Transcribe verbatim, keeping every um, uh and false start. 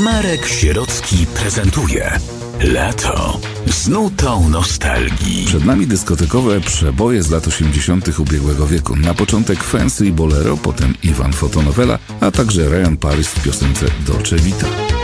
Marek Sierocki prezentuje Lato z nutą nostalgii. Przed nami dyskotekowe przeboje z lat osiemdziesiątych ubiegłego wieku. Na początek Fancy i Bolero, potem Iwan Fotonowela, a także Ryan Paris w piosence Dolce Vita.